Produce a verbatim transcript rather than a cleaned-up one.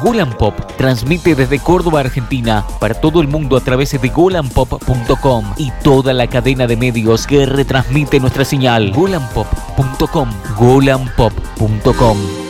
Golan Pop transmite desde Córdoba, Argentina, para todo el mundo a través de golan pop punto com y toda la cadena de medios que retransmite nuestra señal. golan pop punto com, golan pop punto com.